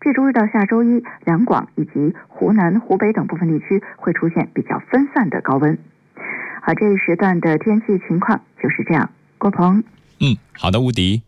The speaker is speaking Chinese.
计周日到下周一，两广以及湖南、湖北等部分地区会出现比较分散的高温。好，这一时段的天气情况就是这样。郭鹏， 好的，吴迪。